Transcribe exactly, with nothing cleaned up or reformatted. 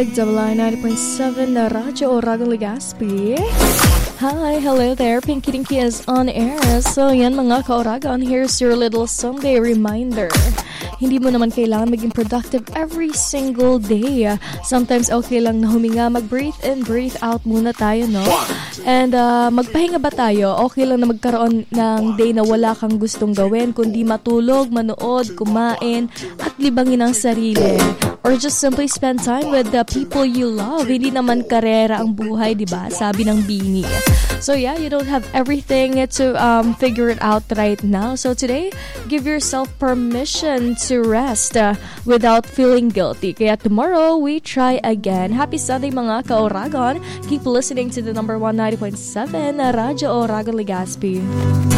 ninety point seven na Radyo Oragon Legazpi. Hi, hello there. Pinky Dinky is on air. So yan mga ka-Oragon, here's your little Sunday reminder. Hindi mo naman kailangan maging productive every single day. Sometimes okay lang na huminga, mag-breathe in, breathe out muna tayo, no? And uh, magpahinga ba tayo? Okay lang na magkaroon ng day na wala kang gustong gawin, kundi matulog, manood, kumain, at libangin ang sarili. Or just simply spend time with the people you love. Hindi naman karera ang buhay, di ba? Sabi ng Bini. So yeah, you don't have everything to um, figure it out right now. So today, give yourself permission to rest uh, without feeling guilty. Kaya tomorrow, we try again. Happy Sunday mga ka-Oragon. Keep listening to the number one ninety point seven Radyo Oragon Legazpi.